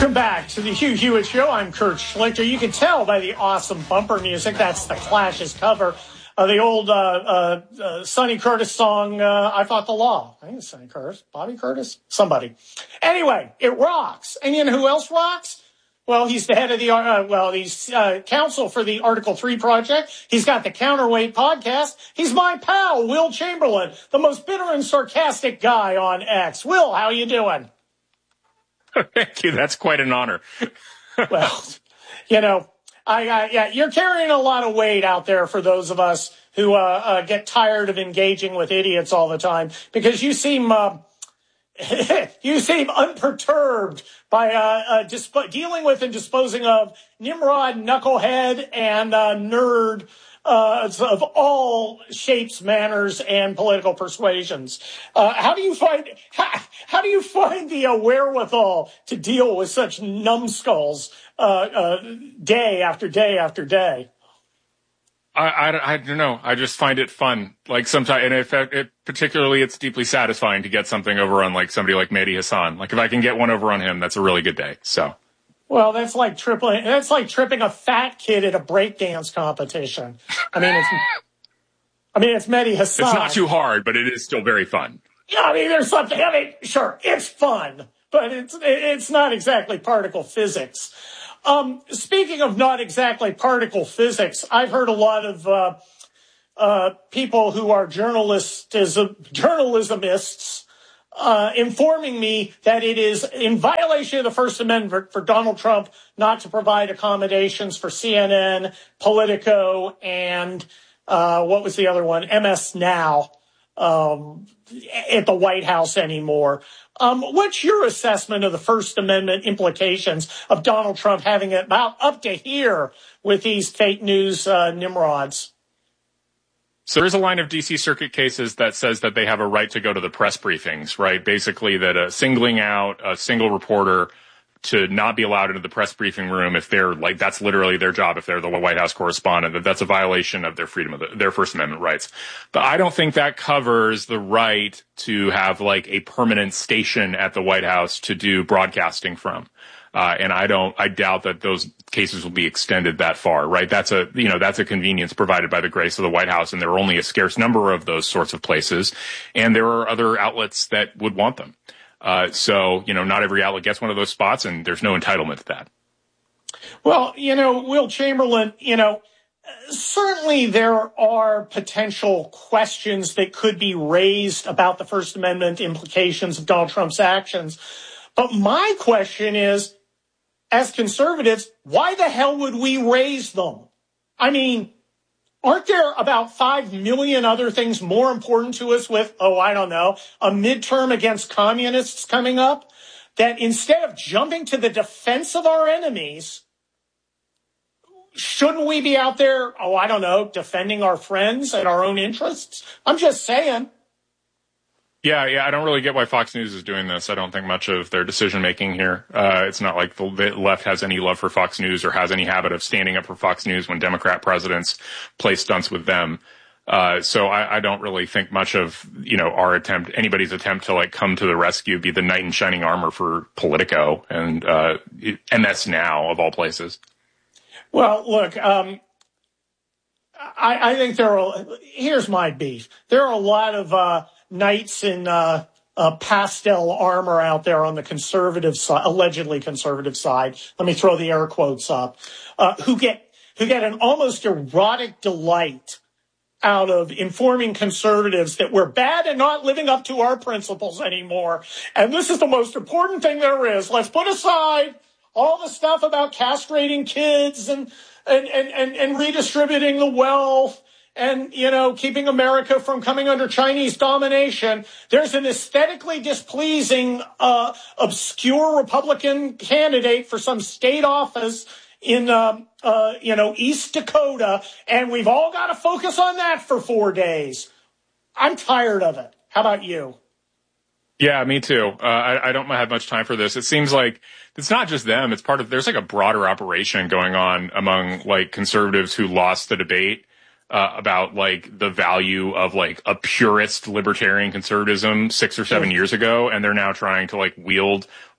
Welcome back to the Hugh Hewitt Show. I'm Kurt Schlichter. You can tell by the awesome bumper music that's the Clash's cover of the old Sonny Curtis song, I Fought the Law. I think it's Sonny Curtis. Bobby Curtis? Somebody. Anyway, it rocks. And you know who else rocks? Well, he's the head of the, he's counsel for the Article 3 project. He's got the Counterweight podcast. He's my pal, Will Chamberlain, the most bitter and sarcastic guy on X. Will, how you doing? Thank you. That's quite an honor. Well, you know, you're carrying a lot of weight out there for those of us who get tired of engaging with idiots all the time, because you seem unperturbed by dealing with and disposing of Nimrod, knucklehead, and nerd of all shapes, manners, and political persuasions. How do you find the wherewithal to deal with such numbskulls day after day after day? I don't know. I just find it fun. Like sometimes, and particularly, it's deeply satisfying to get something over on like somebody like Mehdi Hassan. Like if I can get one over on him, that's a really good day. So. Well, that's like tripping a fat kid at a breakdance competition. I mean, it's Mehdi Hassan. It's not too hard, but it is still very fun. Yeah, I mean, there's something. I mean, sure, it's fun, but it's not exactly particle physics. Speaking of not exactly particle physics, I've heard a lot of people who are journalismists informing me that it is in violation of the First Amendment for Donald Trump not to provide accommodations for CNN, Politico, and what was the other one? MS Now at the White House anymore. What's your assessment of the First Amendment implications of Donald Trump having it about up to here with these fake news Nimrods? So there's a line of D.C. Circuit cases that says that they have a right to go to the press briefings, right? Basically that singling out a single reporter to not be allowed into the press briefing room if they're like, that's literally their job if they're the White House correspondent, that's a violation of their freedom of their First Amendment rights. But I don't think that covers the right to have like a permanent station at the White House to do broadcasting from. And I doubt that those cases will be extended that far, right? That's a convenience provided by the grace of the White House, and there are only a scarce number of those sorts of places, and there are other outlets that would want them. So, not every outlet gets one of those spots, and there's no entitlement to that. Well, Will Chamberlain, certainly there are potential questions that could be raised about the First Amendment implications of Donald Trump's actions. But my question is, as conservatives, why the hell would we raise them? I mean, aren't there about 5 million other things more important to us with, I don't know, a midterm against communists coming up, that instead of jumping to the defense of our enemies, shouldn't we be out there, I don't know, defending our friends and our own interests? I'm just saying. Yeah, I don't really get why Fox News is doing this. I don't think much of their decision-making here. It's not like the left has any love for Fox News or has any habit of standing up for Fox News when Democrat presidents play stunts with them. So I don't really think much of, anybody's attempt to like come to the rescue, be the knight in shining armor for Politico and MS Now, of all places. Well, look, I think here's my beef. There are a lot of knights in pastel armor out there on the conservative side, allegedly conservative side. Let me throw the air quotes up, who get an almost erotic delight out of informing conservatives that we're bad and not living up to our principles anymore. And this is the most important thing there is. Let's put aside all the stuff about castrating kids and redistributing the wealth and, keeping America from coming under Chinese domination. There's an aesthetically displeasing, obscure Republican candidate for some state office in, East Dakota, and we've all got to focus on that for 4 days. I'm tired of it. How about you? Yeah, me too. I don't have much time for this. It seems like it's not just them. It's there's like a broader operation going on among like conservatives who lost the debate about like the value of like a purist libertarian conservatism 6 or 7 years ago. And they're now trying to like wield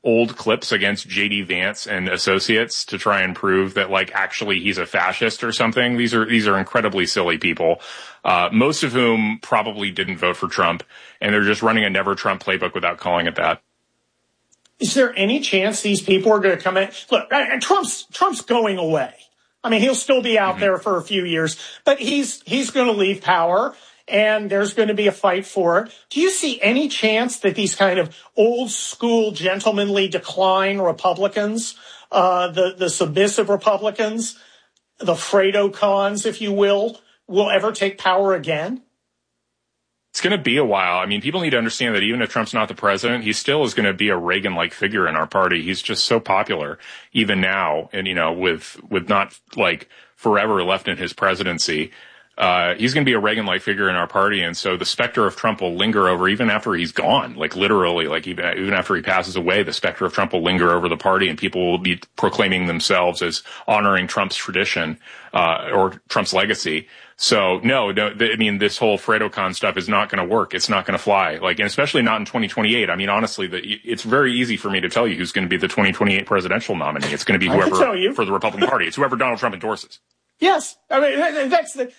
old clips against J.D. Vance and associates to try and prove that, like, actually he's a fascist or something. These are incredibly silly people, most of whom probably didn't vote for Trump, and they're just running a never Trump playbook without calling it that. Is there any chance these people are going to come in? Look, Trump's going away. I mean, he'll still be out there for a few years, but he's going to leave power, and there's going to be a fight for it. Do you see any chance that these kind of old school gentlemanly decline Republicans, the submissive Republicans, the Fredo cons, if you will ever take power again? It's going to be a while. I mean, people need to understand that even if Trump's not the president, he still is going to be a Reagan-like figure in our party. He's just so popular even now. And, you know, with not like forever left in his presidency, he's going to be a Reagan-like figure in our party. And so the specter of Trump will linger over even after he's gone, like literally, like even after he passes away, the specter of Trump will linger over the party, and people will be proclaiming themselves as honoring Trump's tradition, or Trump's legacy. So no, I mean, this whole FredoCon stuff is not going to work. It's not going to fly. Like, and especially not in 2028. I mean, honestly, it's very easy for me to tell you who's going to be the 2028 presidential nominee. It's going to be whoever for the Republican Party. It's whoever Donald Trump endorses. Yes, I mean that's the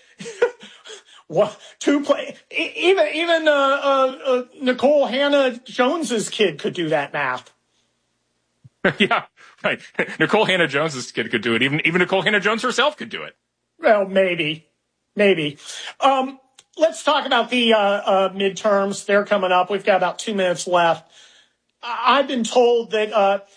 even Nicole Hannah Jones's kid could do that math. Yeah, right. Nicole Hannah Jones's kid could do it. Even Nicole Hannah Jones herself could do it. Well, maybe. Let's talk about the midterms. They're coming up. We've got about 2 minutes left. I've been told that